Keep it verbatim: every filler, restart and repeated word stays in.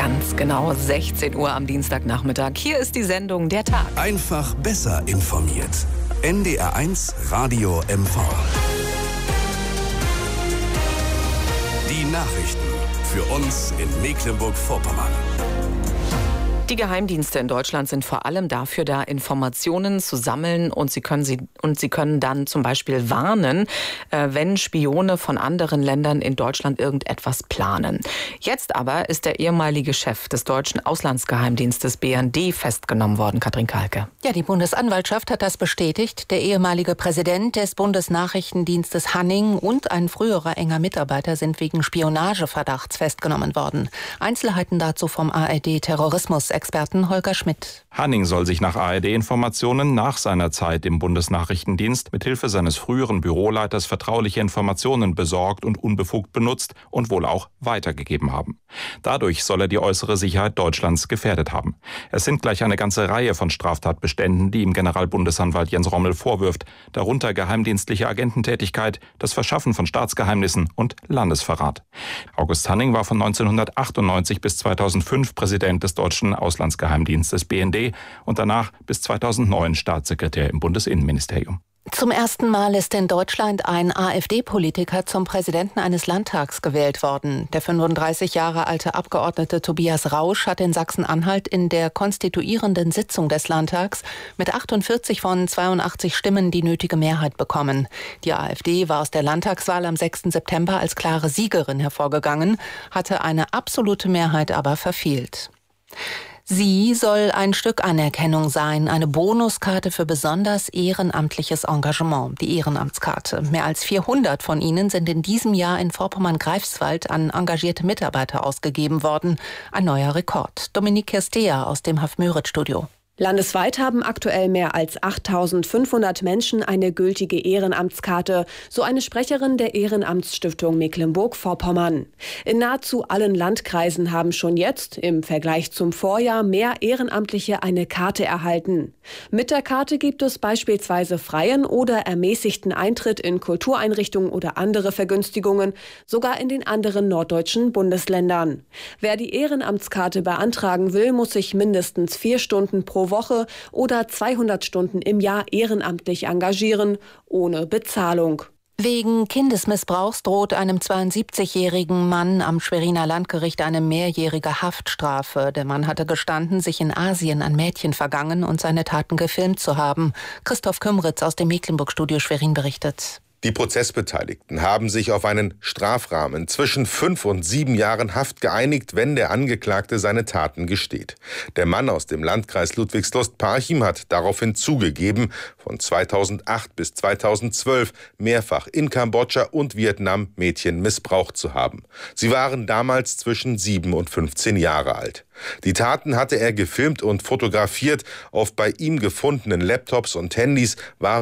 Ganz genau sechzehn Uhr am Dienstagnachmittag. Hier ist die Sendung Der Tag. Einfach besser informiert. N D R eins Radio M V. Die Nachrichten für uns in Mecklenburg-Vorpommern. Die Geheimdienste in Deutschland sind vor allem dafür da, Informationen zu sammeln und sie können sie und sie können dann zum Beispiel warnen, äh, wenn Spione von anderen Ländern in Deutschland irgendetwas planen. Jetzt aber ist der ehemalige Chef des deutschen Auslandsgeheimdienstes B N D festgenommen worden, Katrin Kalke. Ja, die Bundesanwaltschaft hat das bestätigt. Der ehemalige Präsident des Bundesnachrichtendienstes Hanning und ein früherer enger Mitarbeiter sind wegen Spionageverdachts festgenommen worden. Einzelheiten dazu vom A R D-Terrorismus Experten Holger Schmidt. Hanning soll sich nach A R D-Informationen nach seiner Zeit im Bundesnachrichtendienst mithilfe seines früheren Büroleiters vertrauliche Informationen besorgt und unbefugt benutzt und wohl auch weitergegeben haben. Dadurch soll er die äußere Sicherheit Deutschlands gefährdet haben. Es sind gleich eine ganze Reihe von Straftatbeständen, die ihm Generalbundesanwalt Jens Rommel vorwirft, darunter geheimdienstliche Agententätigkeit, das Verschaffen von Staatsgeheimnissen und Landesverrat. August Hanning war von neunzehnhundertachtundneunzig bis zweitausendfünf Präsident des deutschen Auslandsgeheimdienstes B N D und danach bis zweitausendneun Staatssekretär im Bundesinnenministerium. Zum ersten Mal ist in Deutschland ein AfD-Politiker zum Präsidenten eines Landtags gewählt worden. Der fünfunddreißig Jahre alte Abgeordnete Tobias Rausch hat in Sachsen-Anhalt in der konstituierenden Sitzung des Landtags mit achtundvierzig von zweiundachtzig Stimmen die nötige Mehrheit bekommen. Die AfD war aus der Landtagswahl am sechsten September als klare Siegerin hervorgegangen, hatte eine absolute Mehrheit aber verfehlt. Sie soll ein Stück Anerkennung sein, eine Bonuskarte für besonders ehrenamtliches Engagement, die Ehrenamtskarte. Mehr als vierhundert von ihnen sind in diesem Jahr in Vorpommern-Greifswald an engagierte Mitarbeiter ausgegeben worden. Ein neuer Rekord. Dominique Kirstea aus dem Hafmüritz-Studio. Landesweit haben aktuell mehr als achttausendfünfhundert Menschen eine gültige Ehrenamtskarte, so eine Sprecherin der Ehrenamtsstiftung Mecklenburg-Vorpommern. In nahezu allen Landkreisen haben schon jetzt im Vergleich zum Vorjahr mehr Ehrenamtliche eine Karte erhalten. Mit der Karte gibt es beispielsweise freien oder ermäßigten Eintritt in Kultureinrichtungen oder andere Vergünstigungen, sogar in den anderen norddeutschen Bundesländern. Wer die Ehrenamtskarte beantragen will, muss sich mindestens vier Stunden pro Woche oder zweihundert Stunden im Jahr ehrenamtlich engagieren, ohne Bezahlung. Wegen Kindesmissbrauchs droht einem zweiundsiebzigjährigen Mann am Schweriner Landgericht eine mehrjährige Haftstrafe. Der Mann hatte gestanden, sich in Asien an Mädchen vergangen und seine Taten gefilmt zu haben. Christoph Kümritz aus dem Mecklenburg-Studio Schwerin berichtet. Die Prozessbeteiligten haben sich auf einen Strafrahmen zwischen fünf und sieben Jahren Haft geeinigt, wenn der Angeklagte seine Taten gesteht. Der Mann aus dem Landkreis Ludwigslust-Parchim hat daraufhin zugegeben, von zweitausendacht bis zweitausendzwölf mehrfach in Kambodscha und Vietnam Mädchen missbraucht zu haben. Sie waren damals zwischen sieben und fünfzehn Jahre alt. Die Taten hatte er gefilmt und fotografiert. Auf bei ihm gefundenen Laptops und Handys waren